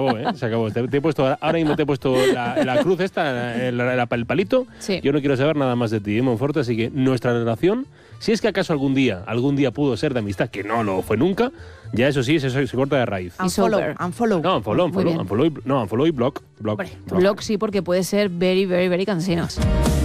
acabó, ¿eh? Se acabó. Te he puesto, ahora mismo te he puesto la cruz esta, el palito. Sí. Yo no quiero saber nada más de ti, Monforte, así que nuestra relación, si es que acaso algún día pudo ser de amistad, que no lo fue nunca, ya eso sí, se corta de raíz. Unfollow. No, unfollow y block. Blog sí, porque puede ser very, very, very cansinos.